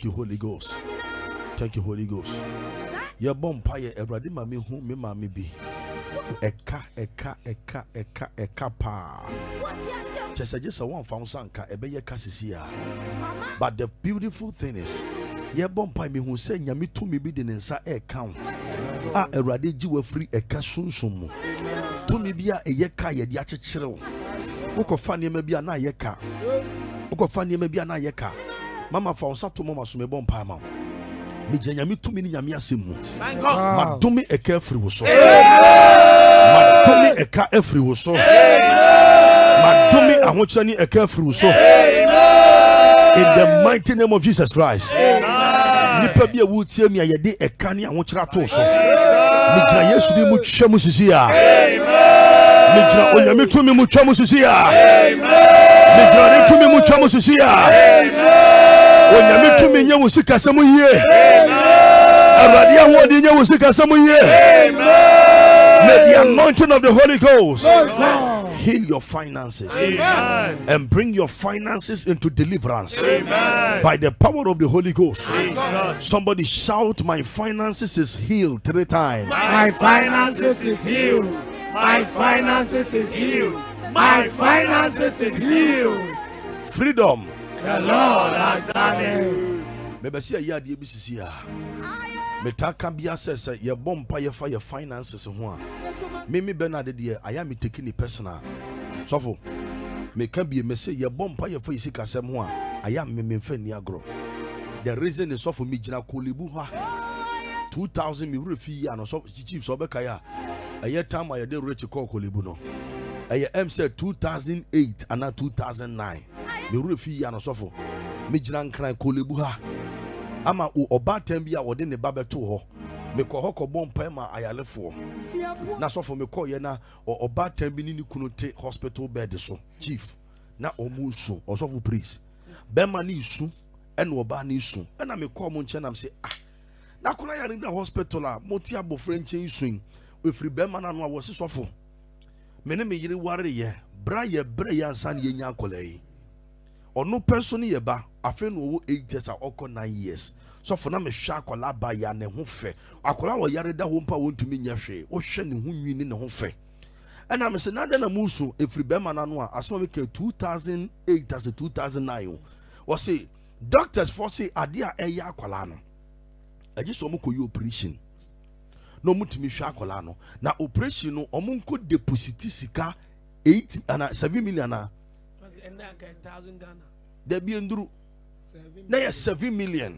Thank you, Holy Ghost. Thank you, Holy Ghost. Your bompire, everybody, mammy, whom me, mammy be. Eka pa. Just a one found sanka, a beya cassia. But the beautiful thing is, your bompire me who say, Yami to me bidding inside a count. Ah, a radiju free a casun. To me be a yeka yacha chill. Uko funny maybe a na yeka. Uko funny maybe a na yeka. Mama found Sato Mama Sume Bompama. Mijanyami to me Yamiasimu. Madumi a carefree was so. Madumi a carefree was so. Madumi I want you a carefree so. In the mighty name of Jesus Christ. Nipa bia wo tie me ayede ekane a wo kira to so. Mijina Yesu di mu twam sisia. Mijina onyame tumi mu twam sisia. Mijina ni tumi mu twam sisia. Onyame tumi nya wo sika samu yie. Awurade ahodi nya wo sika samu yie. May the anointing of the Holy Ghost heal your finances. Amen. And bring your finances into deliverance. Amen. By the power of the Holy Ghost. Jesus. Somebody shout, my finances is healed 3 times. My finances is healed. My finances is healed. My finances is healed. Freedom. The Lord has done it. Maybe see a yard you see. Metaka bia says your bomb your fire finances one. Mimi Bernard dear, I am taking it personal. So for me can be a message your bomb your for sika semwa. I am me feniagro. The reason is so for me jina kolibuha 2000 me refi and so chief sobekaya. A year time I did rich call kolibuno. A year M said 2008 and not 2009. Me refi and so for me jina cry kolibuha. Ama u oba tembia wode ne babe to ho me ko hoko bompa ma ayalefo na so for me ko ye na oba tembi ni kunu te hospital bed so chief na omusu osofo priest be ma ni isu ene oba ni isu na me ko mo nche na say ah na kona ya rinda hospital a moti abofre nche isu we free be ma na no wo sisofo me ne me yiri ware ye bra ye ansan ye nya akolai ono person ye ba afe no wo 8 years or 9 years so for na me hwa akola ba ya ne ho fe akola wo yare da ho mpa wontumi nya hwe wo hwe ne ho nwini ne ho fe and am say na da na musu efri be ma na no a asoma me ke 2008 as 2009 wo say doctors for say ade a eya akola no aji so mo ko yi operation no mutumi hwa akola no na operation no omo nko deposit sika 8 and 7 million na and 1,000 Ghana. There be nduru. Na 7 million.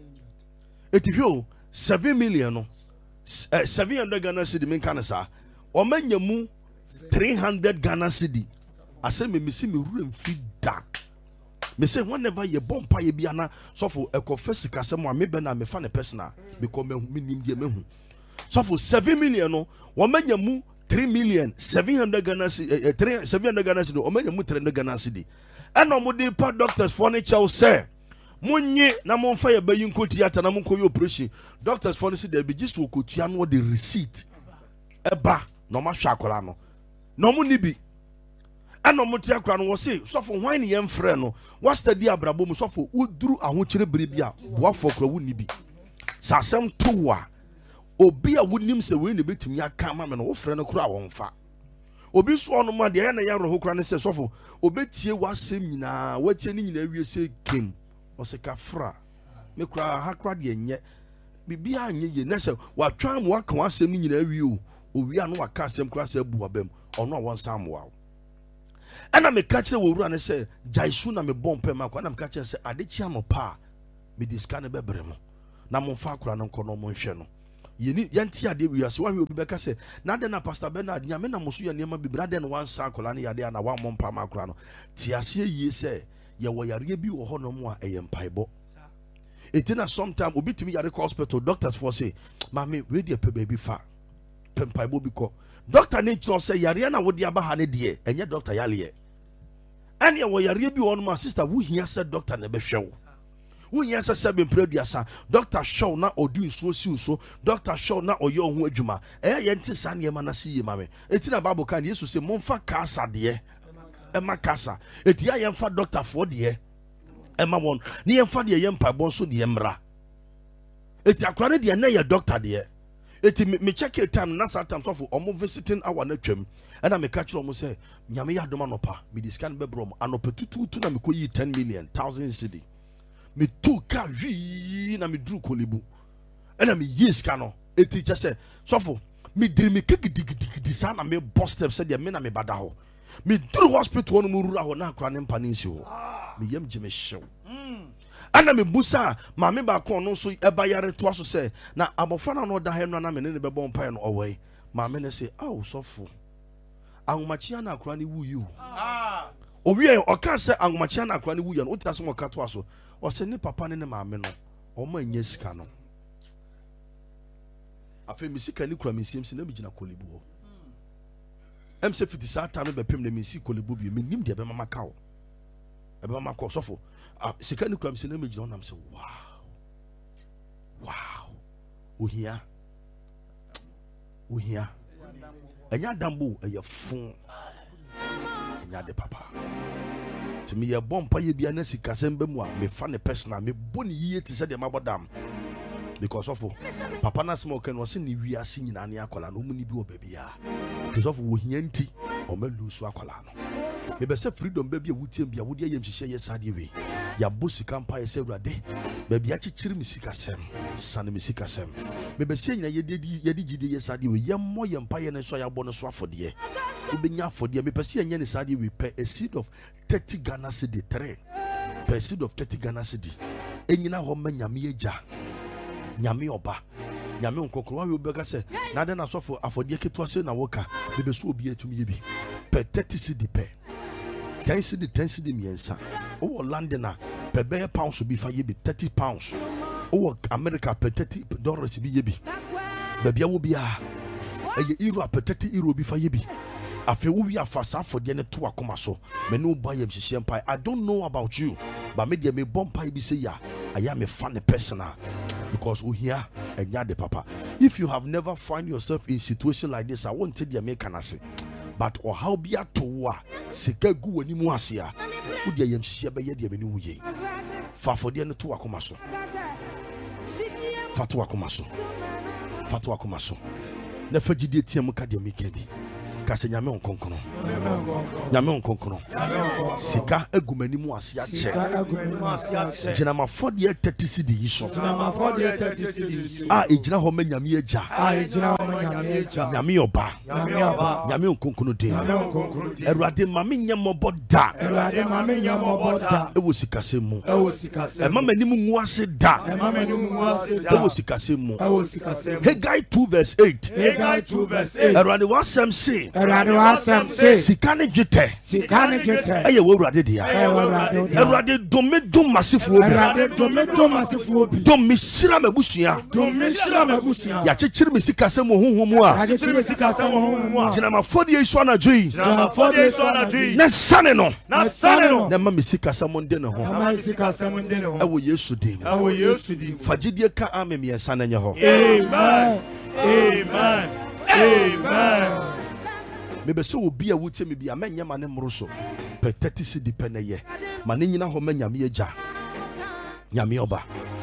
Etihio 7 million. 700 Ghana cedi men kanasa. O manyemu 300 Ghana cedi. Ase me misi me wura mfi da. Me say whenever you bompa ye bia na so for e confess kasem a me be na me fa ne personal because me nim die me hu. So for 7 million no o manyemu 3 million 700 Ghana cedi 700 Ghana cedi o manyemu 300 Ghana cedi. And no mudi pa doctors furniture say munye na monfa ye bayin ko theater na monko yo operation doctors furniture dey be just okotua no the receipt eba no ma hwa akola no no mu ni bi and no mutia akora no wo say so for why ne yem frɛ no what study abrabo mu so for uduru ahokyere bere bia boafo akora wu ni bi sasem towa obi a wonim se we ne betumi aka ma me no wo frɛ no kora wonfa obi so ono ma de ya na ya roho kora ne se sofo obetie wasem nyina watie ni nyina wie se kem oseka fra me kora ha kora de enye bibia anye ye na se watwa mu aka wasem ni nyina wie o owi anu waka asem kora se bu abam ono won sam wa ana me ka kire wo wura ne se jaisu na me bompe ma kwa na me ka kire se adechi anopa me diska ne bebre mo na mo fa kora no nko no mo nhwe no yeni yanti ade wi ase wahwe obi beka se na de na pastor Bernard nyame na moso ye niam bibra de no wan sa akola ne yade na wa mompa ma akora no ti ase yie se ye wo yare bi wo hono mo a eyempaibo etina sometime obi timi yare hospital doctors for say mama we dey pe baby fa pempaibo bi ko doctor ne tro say yare na wo de aba ha ne de enye doctor yale ye ene wo yare bi wo no ma sister wo hia se doctor ne be hwewo who yes a 7 producer Dr. Show na odu so Dr. Show na oyo ho adwuma yenti sa ne ma na se yema me etina bible kan yesu se momfa kasa de e ma kasa eti ya yemfa doctor for de Emma one, near for the young pabon so the emra. It's a chronic, the na doctor dear. It me check your time, Nasa times of almost visiting our netrim, and I may catch almost say, Yamia Domanopa, me the scan bebrom, and opetutu to Namiko 10 million, 1,000 city. Me 2 car, na me drew Kolibu, and I me yes cano. It just said, Sofo, me dream me kick dig son, and me boss step said, the men me badaho. Me do hospital on Mura or na craning peninsula. Me yem Jimmy show. And I'm a busa, my member corner so a buyer to us say, now I'm a fan of no die no name in the bone pine away. My men say, oh, so full. Ang Machiana cranny woo you. Oh, we or can't say Ang Machiana cranny woo and what has more catuaso or send papa in the mameno or my yes canon. I feel me sick and lucra me seems in the Mijina Colibu. I'm say 50 sad time by Pim the Missy Colibu, you mean him, the Bama cow. A Bama cow, so second crime in image on them say, wow. We here. And ya dambo, and your phone. And ya de papa. To me, a bomb pay be an essay, Casembemoa, me funny person, me bonny ye to say the madam. Because of Papa na smoke and was in the we are singing Ania Cola, no money be baby. Because of Wuhianti or Melusu Acolano. Maybe say freedom baby would be a woody yam to share your side way. Ya bussy campire several day. Baby actually misicasem, son misicasem. Maybe saying that you did yes, I do yam more empire and so I bonus for the year. You be ya for the maybe see a yen side we pay a seed of 30 Ghana cedi 3 per seed of 30 Ghana cedi. And you know how many yamija. Nyame oba nyame onkokoro we obeka se na de na sofo afodie keto se na woka be so obi atumi bi per 30 cedi per 10 cedi miensa o London na per be pounds bi fa ye bi 30 pounds o America per $30 bi ye bi ba bia wo bia eye euro per 30 euro bi fa ye bi afi wo wi afasa afodie ne to akoma so me no buy yam hihye mpai. I don't know about you but me de me bompai bi se ya I am a funny person because we here and ya de papa. If you have never find yourself in situation like this, I won't tell you make an say. But or how be a toa sika gu ani mu ase a wo de yam hihye be ye de me ni wo ye fa for de no to akoma so fa to akoma so na fa gidi tiam ka de me kan bi ka se nyame onkonkono sika agumani mu ase a che jina ma for de 30 cedi yiso ejina ho ma nyame agya nyame oba nyame onkonkono de erade ma me nyamobo da e wo sika se mu e ma mani mu ngu ase da e wo sika se mu Haggai 2 verse 8 erade wasem se Sikane jete eye wo urade dia urade dom masifo obi dom misira mabusua ya chechiri misika se mo honhom a jina mafodi iso na joyi na sane no na ma misika se mo nde ne ho ewo Yesu dim fagidie ka amem ye sane nye ho. Amen. Maybe so will be a wood to me be a man yaman and rosso. Peteti depend a ye. Manina home yami ja. Yamioba.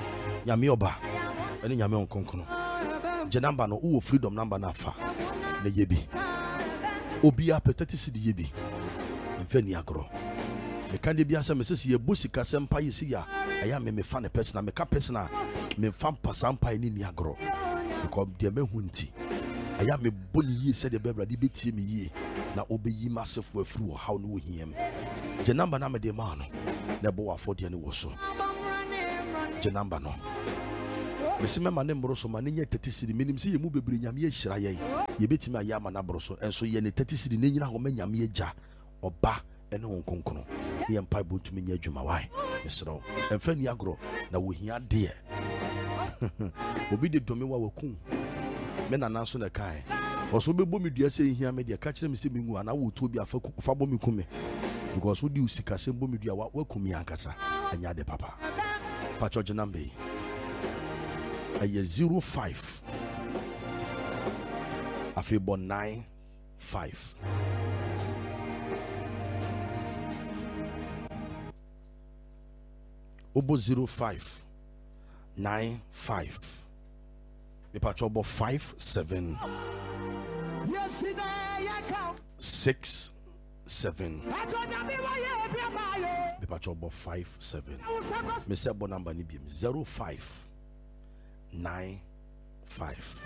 And Yamion Concono. Janamba no freedom number nafa. The yebi. Obia peteti yebi. And Feniagro. The candy be as a message ye busika sempa you see. I am a funny person. I'm a capesna. Me fan pasampa in Niagro. Because dear me hunti. I am a bully ye said the baby did me ye. Now obey ye massive for through how know him. Janamba nama de man. Nebo 40 and was so. Janamba no. Missima my name Broso Mania 30 cedi minim see you move bring yam ye shraye. Ye bit me a yamana broso and so ye 30 cedi nina home yam ye ja or ba and on concono. The empire boot to me near Juma why. Mr. And Fenny Agro. Now we hear dear. Obi de domewa wakum. Men announce on the kai. Also, be bomb you say here, media catch them see me, and I will to be a fabo me come because would you see a symbol media what welcome me ankasa and ya de papa. Pacho Janambe a year 05 a fable 95. Obo 0595. Me patch obo 57 67. Me patch obo 57. Me say bo number ni biem 0595.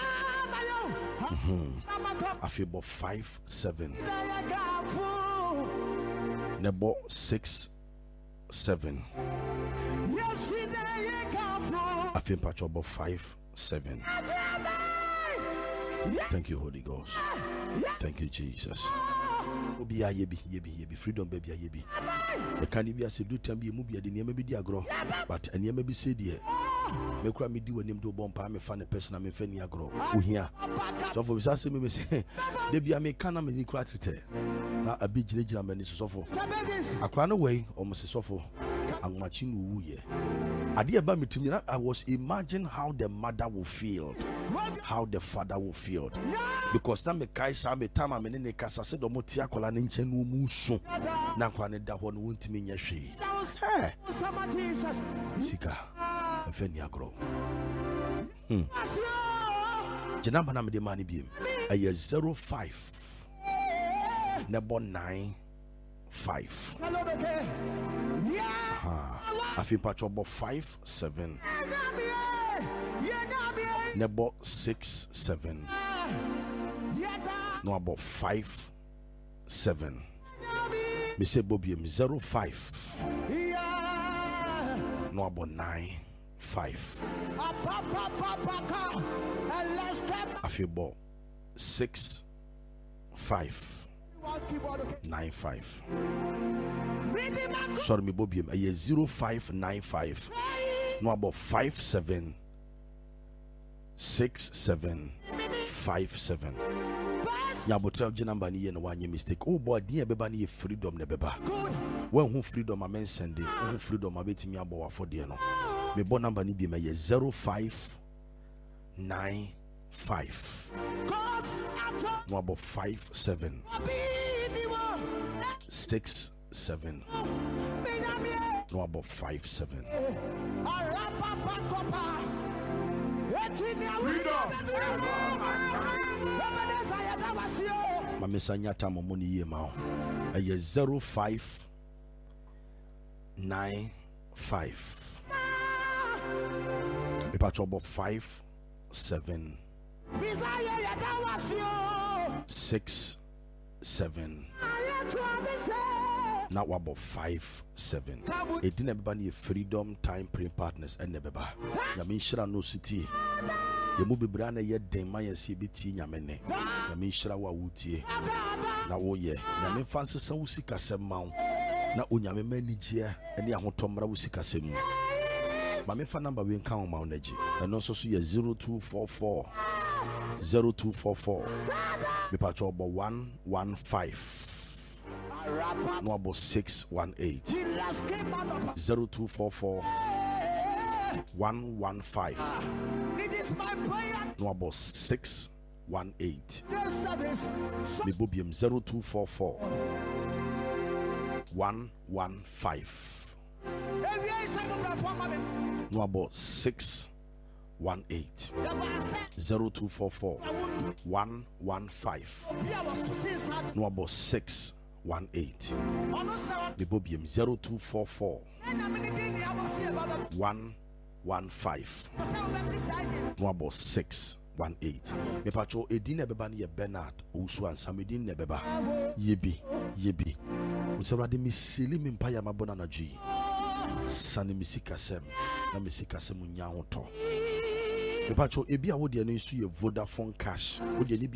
I feel about 57. Nebo 67. I feel patch about 57. Thank you, Holy Ghost. Thank you, Jesus. Obi yebi freedom baby yebi. The can be as do time be movie the name be agro, but and you may be said here. Me kura me di wanim do bompa me fa ne person me fa ni agro. O hia. So for say me say dey bia me kana me ni kura tete. Na abi gina me ni so for. Akra no way o mo se so for. Anwachi no wu ye. Ade eba metumi na I was imagine how the mother will feel, how the father will feel, because na me kai sa me tama me ne kasa se do mo ti akola ne nche no mu so na kwa ne da ho no wontimi nya hwe. Sika efeni agro. Jenamba na me de mani biem. Aye 05 nebo 95. I feel patch about 57. Nebo 67. No about 57. Me say Bobium 05. No about 95. I feel about 65. 95. Sorry, me Bobium. A 0595. No about 57 67 57. Ya botel number ni no one mistake. Oh boy, dear beba ni freedom ne beba. When who freedom a men send it, who freedom a bit me about for dear no. Me bon number ni be my 0595. No about 57 67. No about 57. My messanya time money ye ma. A 0595. Me patch about 57 67. Now about 57. It didn't everybody freedom time praying partners and never. Yamin shira no city. You move brana yet den my CBT yamene. Yamin shira wa wutie. Na wo ye. Yamin fancy sa usika semma. Na unyame manijia and ya hotomra usika semu. My phone number we count my energy. And also see 0244 0244. Me patch about 115. No about 618. 0244 115. No about 618. Me bobium 0244 115. No about 618. 0244 115. No about 618. The bobium 0244 115. No about 618. Me pacho edina beba ni Bernard Usu and Samedin nebeba yebi usawade misili mimpaya mabona na ji sani misikasem na misikasem nya hoto me pacho ebi a wo de no isu ye Vodafone cash wo de